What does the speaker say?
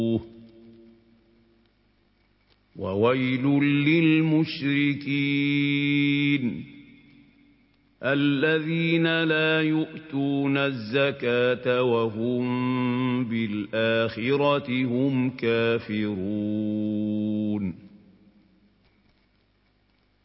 وَوَيْلٌ لِّلْمُشْرِكِينَ الَّذِينَ لَا يُؤْتُونَ الزَّكَاةَ وَهُم بِالْآخِرَةِ هُمْ كَافِرُونَ